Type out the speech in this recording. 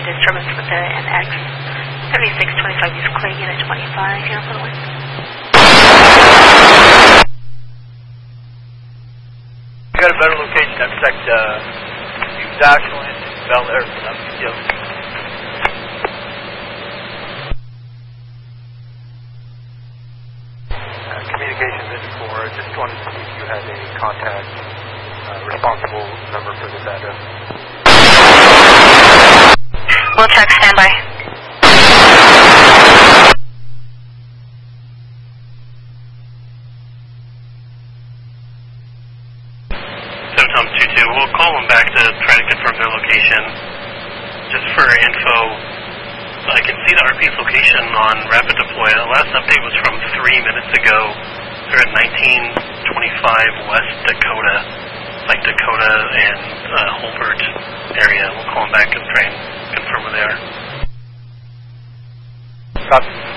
any disturbance with the NX. 7625 East Clay, Unit 25, here for the wind. You got a better location. I've checked Ashland and Bel Air for them. Yep. Communications in for just wanted to see if you had a contact responsible number for this address. We'll check, standby. Tom 22, we'll call them back to try to confirm their location. Just for info, I can see the RP's location on Rapid Deploy. The last update was from 3 minutes ago. They're at 1925 West Dakota, like Dakota and Holbert area. We'll call them back and try and confirm where they are. Copy.